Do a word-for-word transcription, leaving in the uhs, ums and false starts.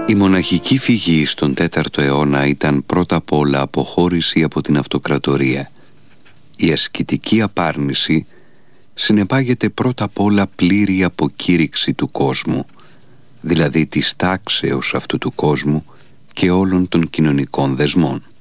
Η μοναχική φυγή στον τέταρτο αιώνα ήταν πρώτα απ' όλα αποχώρηση από την αυτοκρατορία. Η ασκητική απάρνηση συνεπάγεται πρώτα απ' όλα πλήρη αποκήρυξη του κόσμου, δηλαδή της τάξεως αυτού του κόσμου και όλων των κοινωνικών δεσμών.